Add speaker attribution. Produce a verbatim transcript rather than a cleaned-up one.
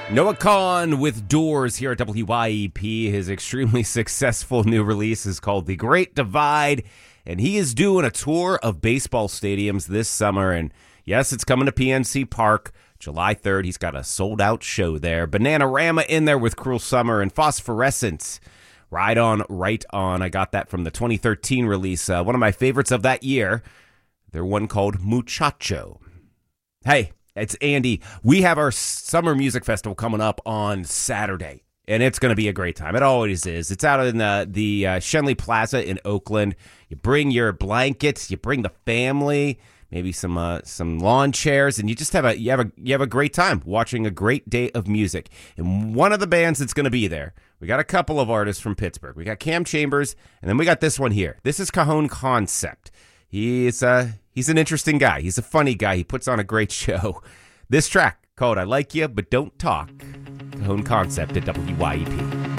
Speaker 1: Noah Kahan with Doors here at W Y E P. His extremely successful new release is called The Great Divide, and he is doing a tour of baseball stadiums this summer. And yes, it's coming to P N C Park July third. He's got a sold-out show there. Bananarama in there with Cruel Summer and Phosphorescence. Ride On, Right On. I got that from the twenty thirteen release. Uh, one of my favorites of that year. They're one called Muchacho. Hey, it's Andy. We have our Summer Music Festival coming up on Saturday, and it's going to be a great time. It always is. It's out in the, the uh, Schenley Plaza in Oakland. You bring your blankets, you bring the family, maybe some uh, some lawn chairs, and you just have a you have a you have a great time watching a great day of music. And one of the bands that's going to be there, we got a couple of artists from Pittsburgh. We got Cam Chambers, and then we got this one here. This is Cajon Concept. He's uh he's an interesting guy. He's a funny guy. He puts on a great show. This track called "I Like You But Don't Talk." Cajon Concept at W Y E P.